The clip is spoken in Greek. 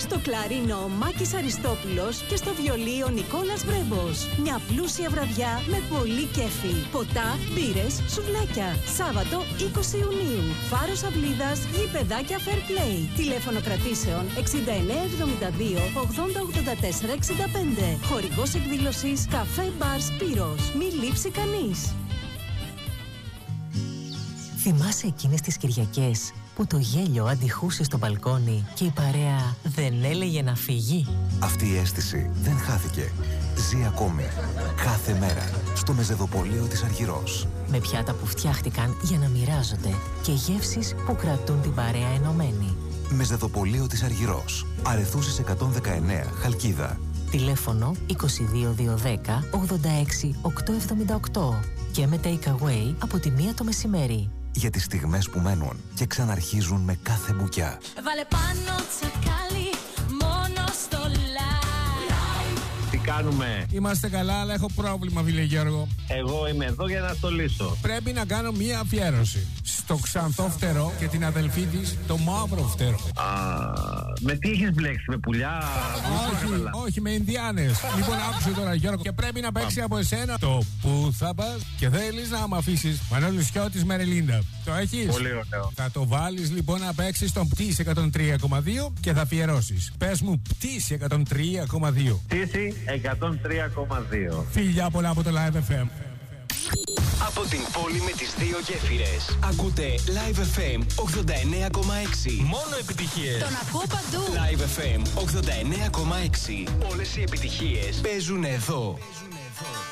Στο κλαρίνο ο Μάκης Αριστόπουλος και στο βιολί ο Νικόλας Βρέμπος. Μια πλούσια βραδιά με πολύ κέφι. Ποτά, μπύρες, σουβλάκια. Σάββατο 20 Ιουνίου. Φάρος Αυλίδας, γηπεδάκια Fair Play. Τηλέφωνο κρατήσεων 6972 8084 65. Χορηγός εκδήλωσης Καφέ Μπαρ Σπύρος. Μη λείψει κανείς. Θυμάσαι εκείνες τις Κυριακές που το γέλιο αντιχούσε στο μπαλκόνι και η παρέα δεν έλεγε να φύγει? Αυτή η αίσθηση δεν χάθηκε. Ζει ακόμη. Κάθε μέρα στο μεζεδοπολείο της Αργυρός. Με πιάτα που φτιάχτηκαν για να μοιράζονται και γεύσεις που κρατούν την παρέα ενωμένη. Μεζεδοπολείο της Αργυρός. Αρεθούσης 119 Χαλκίδα. Τηλέφωνο 22210 86 878 και με take away από τη 1 το μεσημέρι. Για τις στιγμές που μένουν και ξαναρχίζουν με κάθε μπουκιά. Βάλε πάνω τσακάλι, μόνο στο live. Τι κάνουμε? Είμαστε καλά, αλλά έχω πρόβλημα, φίλε Γιώργο. Εγώ είμαι εδώ για να το λύσω. Πρέπει να κάνω μία αφιέρωση στο ξανθό φτερό και την αδελφή της, το μαύρο φτερό. Με τι έχεις μπλέξει, με πουλιά? Όχι, με Ινδιάνες. Λοιπόν, άκουσε τώρα, Γιώργο. Και πρέπει να παίξει από εσένα το που θα πας και θέλεις να μ' αφήσεις. Μανώλης Χιώτης Μερελίντα. Το έχεις? Πολύ ωραίο. Θα το βάλεις λοιπόν να παίξεις τον Πτήση 103,2 και θα αφιερώσεις. Πες μου Πτήση 103,2. Πτήση 103,2. Φιλιά πολλά από το Live FM. Από την πόλη με τις δύο γέφυρες. Ακούτε Live FM 89,6. Μόνο επιτυχίες. Τον ακούω παντού. Live FM 89,6. Όλες οι επιτυχίες παίζουν εδώ.